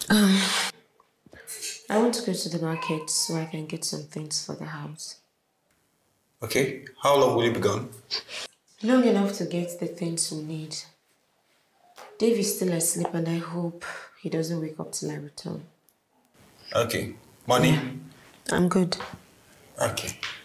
I want to go to the market so I can get some things for the house. Okay. How long will you be gone? Long enough to get the things we need. Dave is still asleep and I hope he doesn't wake up till I return. Okay. Yeah, Money? I'm good. Okay.